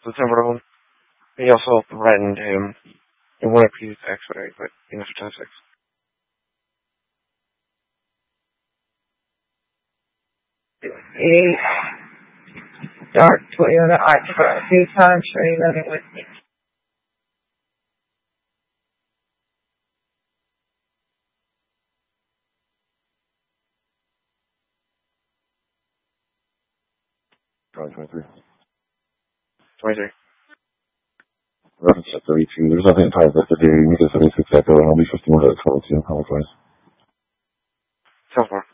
the Timberland. He also threatened him and wanted Peter to expedite, but he never touched it. A dark Toyota Acura, 2-time trade living with me. Probably 23. 23. Reference at 32. There's nothing that ties up the day. You make a 76 echo and I'll be 50 more to 12 too. How much? So far.